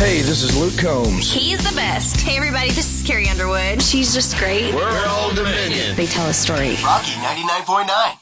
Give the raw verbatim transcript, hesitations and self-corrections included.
Hey, this is Luke Combs. He's the best. Hey, everybody, this is Carrie Underwood. She's just great. We're Old Dominion. They tell a story. Rocky ninety-nine point nine.